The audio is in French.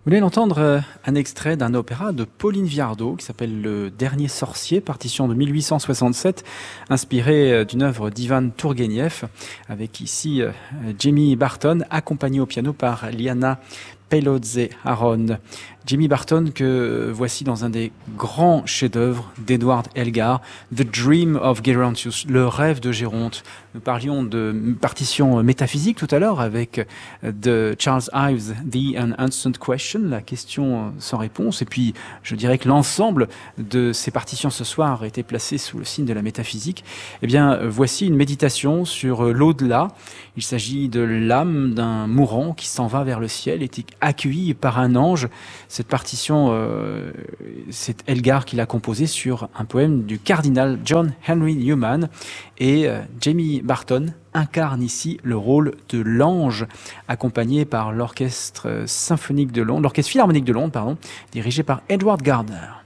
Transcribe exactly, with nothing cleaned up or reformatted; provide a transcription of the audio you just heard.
Vous voulez entendre euh, un extrait d'un opéra de Pauline Viardot qui s'appelle Le Dernier Sorcier, partition de mille huit cent soixante-sept, inspirée euh, d'une œuvre d'Ivan Tourguenieff, avec ici euh, Jamie Barton, accompagné au piano par Liana Pelodze-Aron. Jamie Barton que voici dans un des grands chefs-d'œuvre d'Edward Elgar, The Dream of Gerontius, le rêve de Géronte. Nous parlions de partition métaphysique tout à l'heure avec de Charles Ives, The Unanswered Question, la question sans réponse. Et puis, je dirais que l'ensemble de ces partitions ce soir a été placé sous le signe de la métaphysique. Eh bien, voici une méditation sur l'au-delà. Il s'agit de l'âme d'un mourant qui s'en va vers le ciel, est accueilli par un ange. Cette partition, euh, c'est Elgar qui l'a composée sur un poème du cardinal John Henry Newman. Et euh, Jamie Barton incarne ici le rôle de l'ange, accompagné par l'orchestre symphonique de Londres, l'orchestre philharmonique de Londres, pardon, dirigé par Edward Gardner.